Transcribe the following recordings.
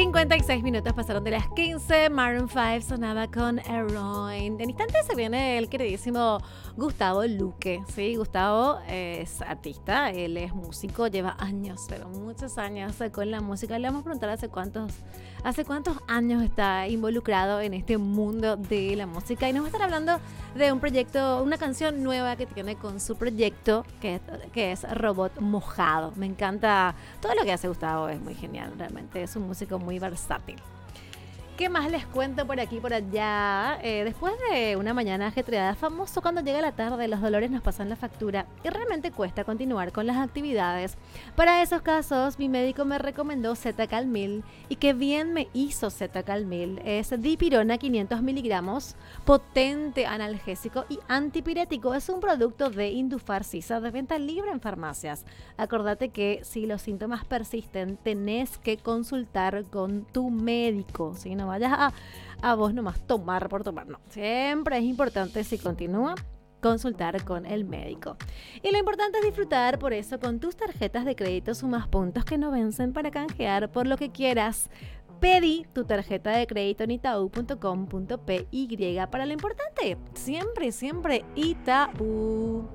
56 minutos pasaron de las 15. Maroon 5 sonaba con Heroin. En instantes se viene el queridísimo Gustavo Luque. Sí, Gustavo es artista, él es músico, lleva años, pero muchos años con la música. Le vamos a preguntar hace cuántos años está involucrado en este mundo de la música. Y nos va a estar hablando de un proyecto, una canción nueva que tiene con su proyecto, que es Robot Mojado. Me encanta todo lo que hace Gustavo, es muy genial, realmente es un músico muy versátil. ¿Qué más les cuento por aquí y por allá? Después de una mañana ajetreada, famoso cuando llega la tarde, los dolores nos pasan la factura y realmente cuesta continuar con las actividades. Para esos casos, mi médico me recomendó Zetacalmil y qué bien me hizo Zetacalmil. Es dipirona 500 miligramos, potente analgésico y antipirético. Es un producto de Indufarcisa de venta libre en farmacias. Acordate que si los síntomas persisten, tenés que consultar con tu médico, ¿sí? No vayas a vos nomás tomar por tomar, no. Siempre es importante, si continúa, consultar con el médico. Y lo importante es disfrutar, por eso, con tus tarjetas de crédito sumas puntos que no vencen para canjear por lo que quieras. Pedí tu tarjeta de crédito en itaú.com.py. Para lo importante, siempre Itaú.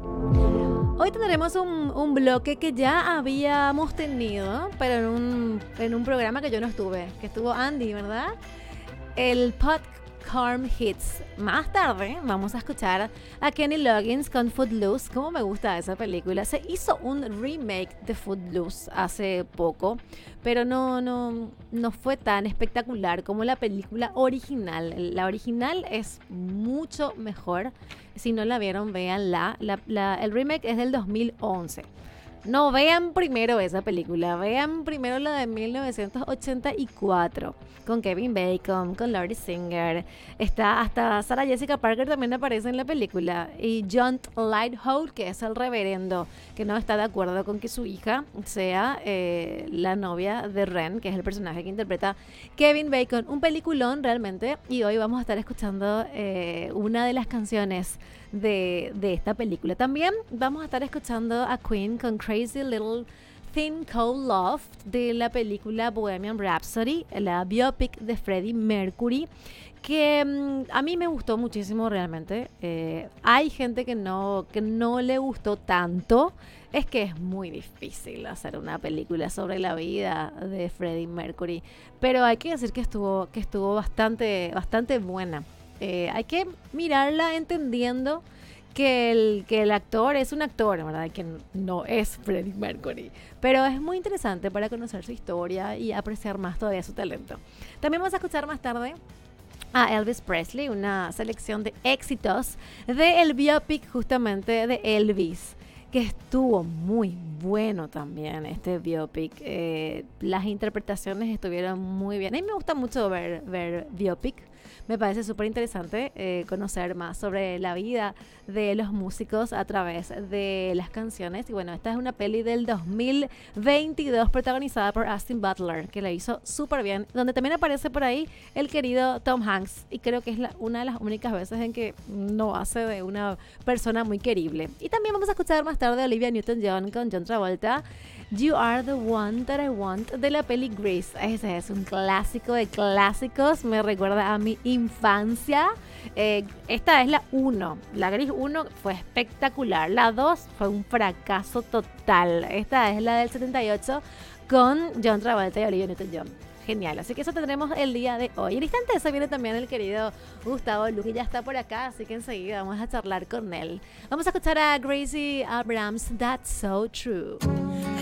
Hoy tendremos un bloque que ya habíamos tenido, pero en un programa que yo no estuve, que estuvo Andy, ¿verdad? El Popcorn Hits. Más tarde vamos a escuchar a Kenny Loggins con Footloose. Cómo me gusta esa película. Se hizo un remake de Footloose hace poco, pero no fue tan espectacular como la película original. La original es mucho mejor. Si no la vieron, véanla. El remake es del 2011. No, vean primero esa película, vean primero la de 1984, con Kevin Bacon, con Laurie Singer, está hasta Sarah Jessica Parker también aparece en la película, y John Lighthouse, que es el reverendo, que no está de acuerdo con que su hija sea la novia de Ren, que es el personaje que interpreta Kevin Bacon. Un peliculón realmente, y hoy vamos a estar escuchando una de las canciones de esta película. También vamos a estar escuchando a Queen con Crazy Little Thing Called Love de la película Bohemian Rhapsody, la biopic de Freddie Mercury, que a mí me gustó muchísimo realmente. Hay gente que no le gustó tanto. Es que es muy difícil hacer una película sobre la vida de Freddie Mercury, pero hay que decir que estuvo bastante buena. Hay que mirarla entendiendo que el actor es un actor, ¿verdad? Que no es Freddie Mercury. Pero es muy interesante para conocer su historia y apreciar más todavía su talento. También vamos a escuchar más tarde a Elvis Presley, una selección de éxitos del biopic justamente de Elvis, que estuvo muy bueno también este biopic. Las interpretaciones estuvieron muy bien. A mí me gusta mucho ver biopic. Me parece súper interesante conocer más sobre la vida de los músicos a través de las canciones. Y bueno, esta es una peli del 2022 protagonizada por Austin Butler, que la hizo súper bien, donde también aparece por ahí el querido Tom Hanks, y creo que es una de las únicas veces en que no hace de una persona muy querible. Y también vamos a escuchar más tarde a Olivia Newton-John con John Travolta, You Are the One That I Want, de la peli Grease. Ese es un clásico de clásicos, me recuerda a mi infancia. Esta es la 1, la Grease 1 fue espectacular, la 2 fue un fracaso total. Esta es la del 78 con John Travolta y Olivia Newton-John. Genial, así que eso tendremos el día de hoy. En instante se viene también el querido Gustavo Luque, ya está por acá, así que enseguida vamos a charlar con él. Vamos a escuchar a Gracie Abrams, That's So True.